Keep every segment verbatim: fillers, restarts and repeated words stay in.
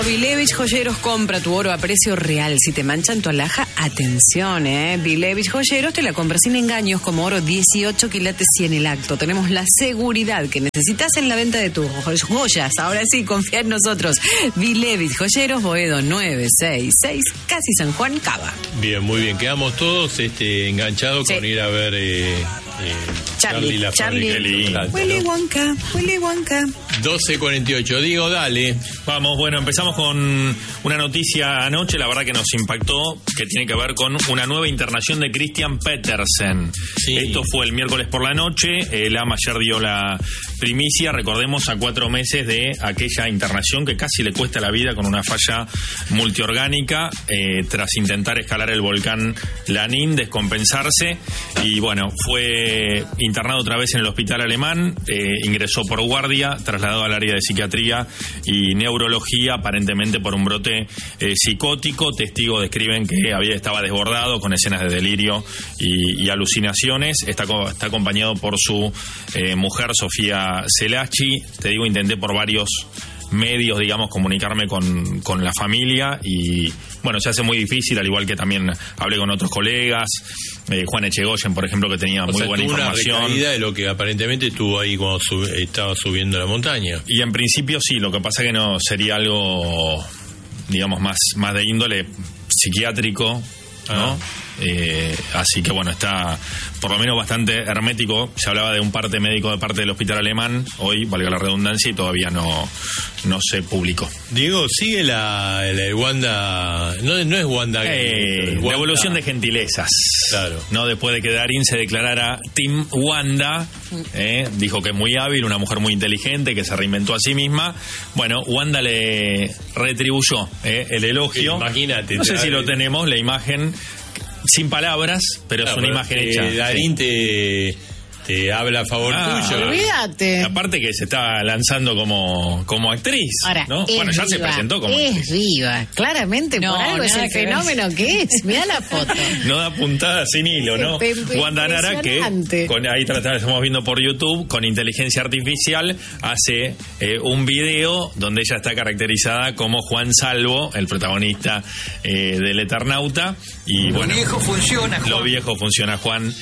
Vilevich Joyeros, compra tu oro a precio real. Si te manchan tu alhaja, atención, ¿eh? Vilevich Joyeros te la compra sin engaños, como oro dieciocho quilates y en el acto. Tenemos la seguridad que necesitas en la venta de tus joyas. Ahora sí, confía en nosotros. Vilevich Joyeros, Boedo nueve seis seis, casi San Juan, Cava. Bien, muy bien. Quedamos todos este, enganchados sí. con ir a ver eh, eh, Charlie, Charlie la Charlie. fábrica. Willy Wonka, Willy Wonka. doce cuarenta y ocho. Diego, dale. Vamos, bueno, empezamos con una noticia anoche, la verdad que nos impactó, que tiene que ver con una nueva internación de Christian Petersen. Sí. Esto fue el miércoles por la noche, el A M A ayer dio la primicia, recordemos, a cuatro meses de aquella internación que casi le cuesta la vida con una falla multiorgánica, eh, tras intentar escalar el volcán Lanín, descompensarse, y bueno, fue internado otra vez en el hospital alemán, eh, ingresó por guardia, trasladado al área de psiquiatría y neurología, aparentemente por un brote eh, psicótico. Testigos describen que había estaba desbordado con escenas de delirio y, y alucinaciones. Está, está acompañado por su eh, mujer, Sofía Selachi. Te digo, intenté por varios medios, digamos, comunicarme con, con la familia y, bueno, se hace muy difícil, al igual que también hablé con otros colegas, eh, Juan Echegoyen, por ejemplo, que tenía o muy sea, buena tuvo información. Una recaída de lo que aparentemente estuvo ahí cuando sub, estaba subiendo la montaña. Y en principio sí, lo que pasa que no sería algo, digamos, más, más de índole psiquiátrico, ¿no? Ah. Eh, así que bueno, está por lo menos bastante hermético. Se hablaba de un parte médico de parte del hospital alemán, hoy, valga la redundancia, y todavía no, no se publicó. Diego, sigue la, la Wanda, no, no es Wanda, eh, Wanda. La evolución de gentilezas. Claro. No, después de que Darín se declarara Team Wanda, eh, dijo que es muy hábil, una mujer muy inteligente, que se reinventó a sí misma. Bueno, Wanda le retribuyó eh, el elogio. Imagínate. No sé si lo tenemos, la imagen. Sin palabras, pero claro, es una imagen eh, hecha. Darín sí. te, te habla a favor ah, tuyo. Olvídate. Aparte que se está lanzando como, como actriz. Ahora, ¿no? Bueno, ya viva, se presentó como es actriz. Es viva, claramente, no, por algo es el que fenómeno ver. que es. Mira la foto. No da puntada sin hilo, ¿no? Pe- pe- Wanda Nara, que con, ahí tratamos, estamos viendo por YouTube, con inteligencia artificial, hace eh, un video donde ella está caracterizada como Juan Salvo, el protagonista eh, del Eternauta. Y lo bueno, viejo funciona, Juan. Lo viejo funciona, Juan,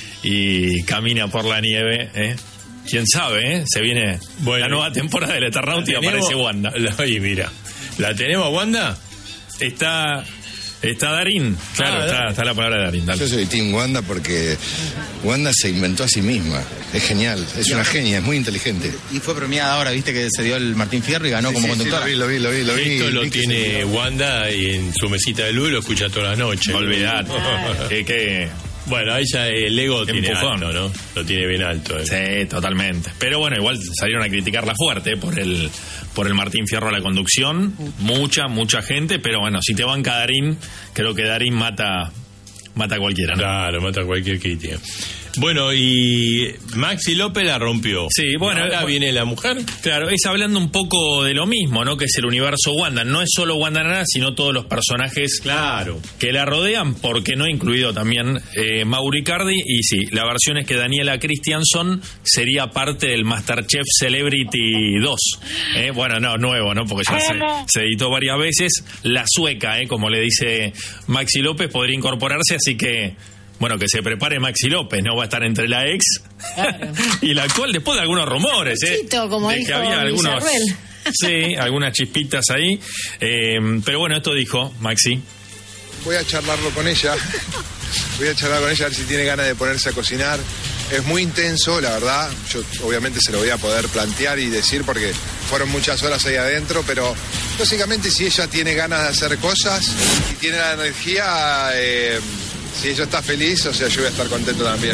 y camina por la nieve, ¿eh? Quién sabe, ¿eh? Se viene bueno, la nueva temporada del Eternauta y aparece Wanda. Oye, mira, ¿la tenemos, Wanda? Está... Está Darín, claro, ah, está, está la palabra de Darín. Dale. Yo soy Team Wanda porque Wanda se inventó a sí misma. Es genial, es una genia, es muy inteligente. Y fue premiada ahora, viste que se dio el Martín Fierro y ganó sí, como sí, conductora. Sí, lo vi, lo vi, lo vi. Esto lo lo vi tiene Wanda y en su mesita de luz lo escucha toda la noche. Olvidate. que, que... Bueno, ahí ya el ego Qué tiene empujón. alto, ¿no? Lo tiene bien alto. Eh. Sí, totalmente. Pero bueno, igual salieron a criticarla fuerte por el por el Martín Fierro a la conducción. Mucha, mucha gente. Pero bueno, si te banca Darín, creo que Darín mata mata a cualquiera, ¿no? Claro, mata a cualquier crítica. Bueno, y Maxi López la rompió. Sí, bueno. Ahora viene la mujer. Claro, es hablando un poco de lo mismo, ¿no? Que es el universo Wanda. No es solo Wanda Nara, sino todos los personajes claro. que la rodean, porque no incluido también eh, Mauro Icardi. Y sí, la versión es que Daniela Christianson sería parte del MasterChef Celebrity dos. ¿eh? Bueno, no, nuevo, ¿no? Porque ya se, se editó varias veces. La sueca, ¿eh? Como le dice Maxi López, podría incorporarse, así que... Bueno, que se prepare Maxi López, ¿no? Va a estar entre la ex claro. y la actual, después de algunos rumores, ¿eh? Chito, como de dijo que había algunos, Isabel. sí, algunas chispitas ahí. Eh, pero bueno, esto dijo Maxi. Voy a charlarlo con ella. Voy a charlar con ella a ver si tiene ganas de ponerse a cocinar. Es muy intenso, la verdad. Yo obviamente se lo voy a poder plantear y decir porque fueron muchas horas ahí adentro, pero básicamente si ella tiene ganas de hacer cosas y tiene la energía... Eh, si ella está feliz, o sea, yo voy a estar contento también.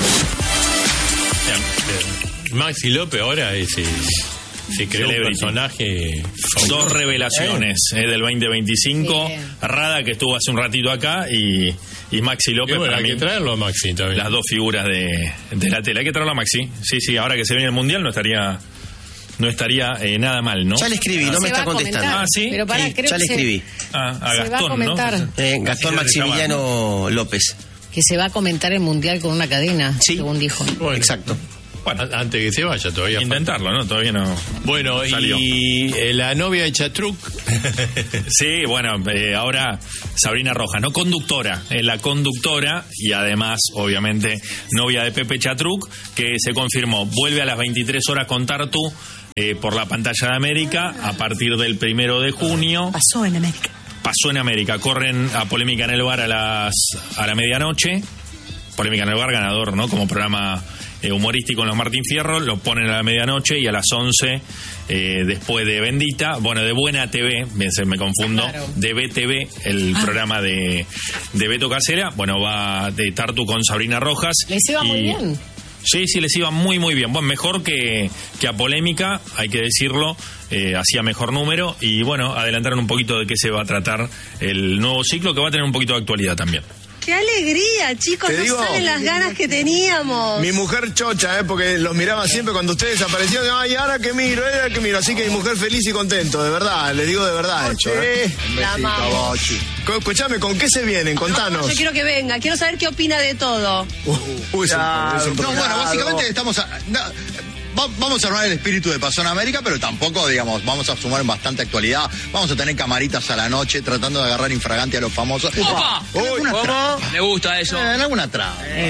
Bien, bien. Maxi López ahora es, es, se creó un personaje. Dos revelaciones eh. Eh, del veinte veinticinco. Sí. Rada, que estuvo hace un ratito acá, y, y Maxi López. Y bueno, para hay mí, que traerlo a Maxi también. Las dos figuras de, de la tele. Hay que traerlo a Maxi. Sí, sí, ahora que se viene el Mundial no estaría... No estaría eh, nada mal, ¿no? Ya le escribí, ah, no me está contestando. Ah, ¿sí? Pero para, sí, creo ya le que escribí. Se... Ah, a se Gastón, va a comentar. ¿no? Eh, Gastón Maximiliano López. Que se va a comentar el Mundial con una cadena, sí. según dijo. Bueno. Exacto. Bueno, antes que se vaya todavía. Intentarlo, ¿no? Todavía no. Bueno, salió. Y eh, la novia de Chatruc. Sí, bueno, eh, ahora Sabrina Rojas, no conductora, es la conductora y además, obviamente, novia de Pepe Chatruc, que se confirmó, vuelve a las veintitrés horas con Tartu eh, por la pantalla de América a partir del primero de junio. Pasó en América. Pasó en América, corren a Polémica en el Bar a las a la medianoche. Polémica en el Bar, ganador, ¿no? Como programa eh, humorístico en los Martín Fierro, lo ponen a la medianoche y a las once, eh, después de Bendita, bueno, de Buena T V, me, se me confundo, claro. de B T V, el ah. programa de, de Beto Casera, bueno, va de Tartu con Sabrina Rojas. Les iba y, muy bien. Sí, sí, les iba muy, muy bien. Bueno, mejor que, que a Polémica, hay que decirlo, eh, hacía mejor número y bueno, adelantaron un poquito de qué se va a tratar el nuevo ciclo, que va a tener un poquito de actualidad también. ¡Qué alegría, chicos! No digo, saben las ganas que teníamos. Mi mujer chocha, ¿eh? Porque los miraba siempre cuando ustedes aparecieron. Ay, ahora que miro, ahora que miro. Así que mi mujer feliz y contento, de verdad. Les digo de verdad, Bochi, hecho, ¿eh? Un besito, Bochi. Escuchame, ¿con qué se vienen? Contanos. No, yo quiero que venga. Quiero saber qué opina de todo. Uh, uy, ya, es un, es un no, bueno, básicamente estamos... A, no, vamos a armar el espíritu de Pasó en América, pero tampoco, digamos, vamos a sumar en bastante actualidad. Vamos a tener camaritas a la noche tratando de agarrar infragante a los famosos. ¡Opa! ¿Cómo? Me gusta eso. Eh, en alguna traba. Eh.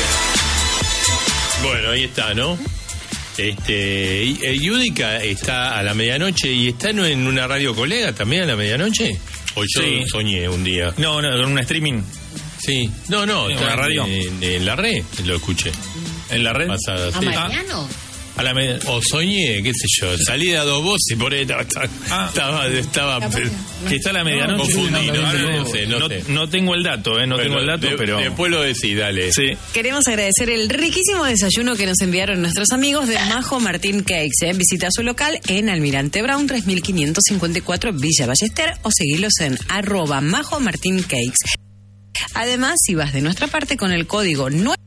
Bueno, ahí está, ¿no? Este, eh, Yudica está a la medianoche y está en una radio colega también a la medianoche. O yo sí. soñé un día. No, no, en un streaming. Sí. No, no, en la radio. En, en la red lo escuché. ¿En la red? Pasada, ¿A sí. Mariano? A la med- o soñé, qué sé yo, salí a dos voces por ahí estaba, ah, estaba, estaba que está a la medianoche. Confundido, no, no, no, sé, no, no, sé. no tengo el dato, eh, no bueno, tengo el dato, de, pero después lo decís, dale. Sí. Queremos agradecer el riquísimo desayuno que nos enviaron nuestros amigos de Majo Martín Cakes. ¿eh? Visita su local en Almirante Brown tres mil quinientos cincuenta y cuatro Villa Ballester o seguilos en arroba Majo Martín Cakes. Además, si vas de nuestra parte con el código nueve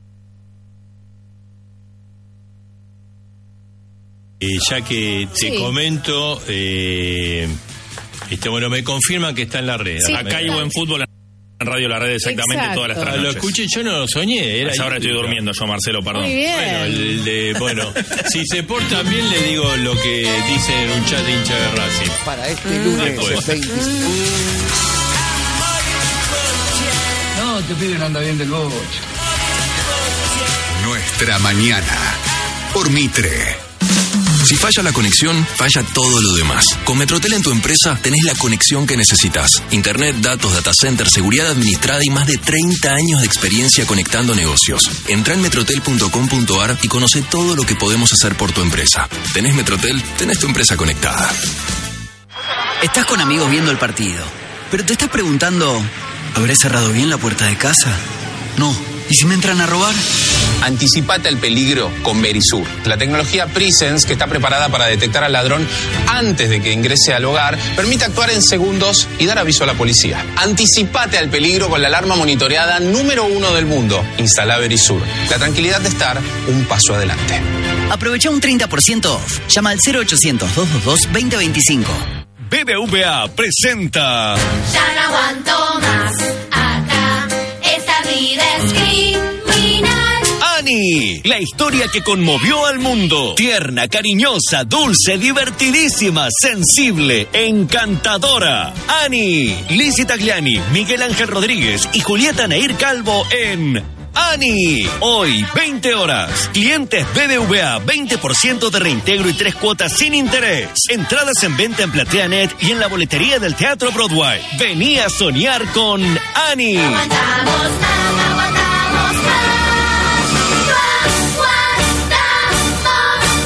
Eh, ya que te sí. comento, eh, este, bueno, me confirman que está en la red. Sí, acá hay buen fútbol en Radio La Red exactamente. Exacto. Todas las tardes. Ah, lo escuché, yo no lo soñé. Era ahora estoy durmiendo yo, Marcelo, perdón. Muy bien. Bueno, el de, bueno si se porta bien, le digo lo que dice en un chat de hincha de Racing. Para este lunes Después. veinticinco. No, te piden anda bien del boche. Nuestra mañana. Por Mitre. Si falla la conexión, falla todo lo demás. Con Metrotel en tu empresa tenés la conexión que necesitas. Internet, datos, data center, seguridad administrada y más de treinta años de experiencia conectando negocios. Entrá en metrotel punto com punto ar y conoce todo lo que podemos hacer por tu empresa. ¿Tenés Metrotel? Tenés tu empresa conectada. Estás con amigos viendo el partido, pero te estás preguntando, ¿habré cerrado bien la puerta de casa? No. ¿Y si me entran a robar? Anticipate al peligro con Verisur. La tecnología Presence, que está preparada para detectar al ladrón antes de que ingrese al hogar, permite actuar en segundos y dar aviso a la policía. Anticipate al peligro con la alarma monitoreada número uno del mundo. Instala Verisur. La tranquilidad de estar un paso adelante. Aprovecha un treinta por ciento off. Llama al cero ochocientos, doscientos veintidós, veinte veinticinco. B B V A presenta... Ya no aguanto más. Acá esta vida es criminal. Annie, la historia que conmovió al mundo. Tierna, cariñosa, dulce, divertidísima, sensible, encantadora. Annie, Lizzie Tagliani, Miguel Ángel Rodríguez y Julieta Nair Calvo en... Annie, hoy, veinte horas. Clientes B B V A, veinte por ciento de reintegro y tres cuotas sin interés. Entradas en venta en PlateaNet y en la boletería del Teatro Broadway. Vení a soñar con Annie. No aguantamos más, no aguantamos más. No aguantamos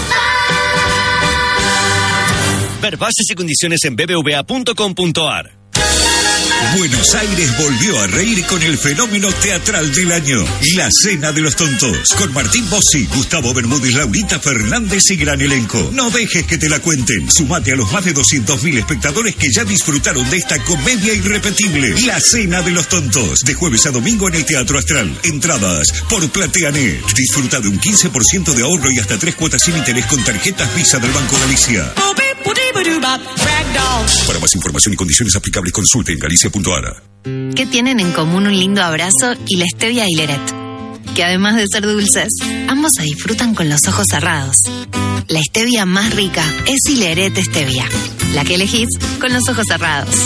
más. Ver bases y condiciones en b b v a punto com punto ar. Buenos Aires volvió a reír con el fenómeno teatral del año, La Cena de los Tontos, con Martín Bossi, Gustavo Bermúdez, Laurita Fernández y gran elenco. No dejes que te la cuenten. Sumate a los más de doscientos mil espectadores que ya disfrutaron de esta comedia irrepetible, La Cena de los Tontos, de jueves a domingo en el Teatro Astral. Entradas por PlateaNet. Disfruta de un quince por ciento de ahorro y hasta tres cuotas sin interés con tarjetas Visa del Banco Galicia. Para más información y condiciones aplicables, consulte en galicia punto ar. ¿Qué tienen en común un lindo abrazo y la stevia Hileret? que además de ser dulces, ambos se disfrutan con los ojos cerrados. La stevia más rica es Hileret Stevia, la que elegís con los ojos cerrados.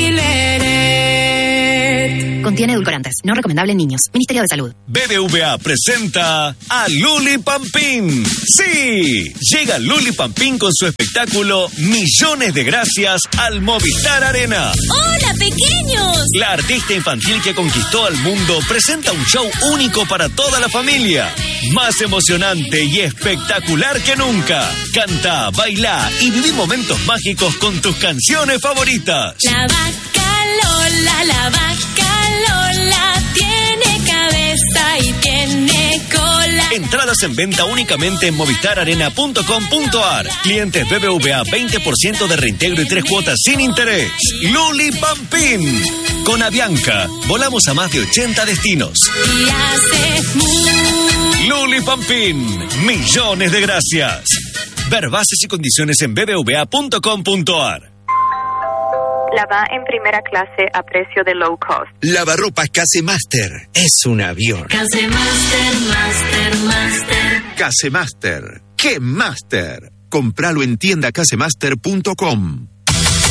Hileret. Contiene edulcorantes, no recomendable en niños. Ministerio de Salud. B B V A presenta a Luli Pampín. ¡Sí! Llega Luli Pampín con su espectáculo Millones de Gracias al Movistar Arena. ¡Hola, pequeños! La artista infantil que conquistó al mundo presenta un show único para toda la familia. Más emocionante y espectacular que nunca. Canta, baila y viví momentos mágicos con tus canciones favoritas. La vaca Lola, la vaca Lola tiene cabeza y tiene cola. Entradas en venta únicamente en movistar arena punto com punto ar. Clientes B B V A veinte por ciento de reintegro y tres cuotas sin interés. Luli Pampín. Con Avianca, volamos a más de ochenta destinos. Y hace mu. Luli Pampín. Millones de gracias. Ver bases y condiciones en b b v a punto com punto ar. Lava en primera clase a precio de low cost. Lavarropas Casemaster. Es un avión. Casemaster, Master, Master. Casemaster. ¡Qué Master! Compralo en tienda casemaster punto com.